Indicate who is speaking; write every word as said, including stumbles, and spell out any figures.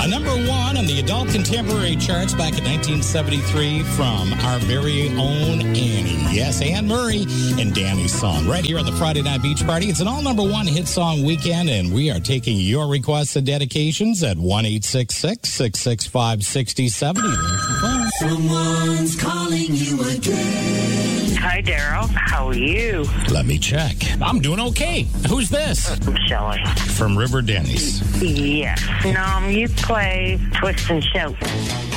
Speaker 1: A number one on the adult contemporary charts back in nineteen seventy-three from our very own Annie. Yes, Anne Murray and Danny's song right here on the Friday Night Beach Party. It's an all number one hit song weekend, and we are taking your requests and dedications at one eight six six, six six five, six zero seven zero.
Speaker 2: Someone's calling you again.
Speaker 3: Hi, Daryl. How are you?
Speaker 1: Let me check. I'm doing okay. Who's this?
Speaker 3: I'm Shelley.
Speaker 1: From River Denny's.
Speaker 3: Yes. Um, you play Twist and Shout.